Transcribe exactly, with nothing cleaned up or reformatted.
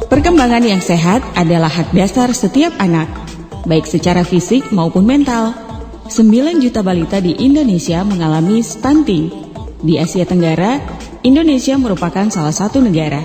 Perkembangan yang sehat adalah hak dasar setiap anak, baik secara fisik maupun mental. sembilan juta balita di Indonesia mengalami stunting. Di Asia Tenggara, Indonesia merupakan salah satu negara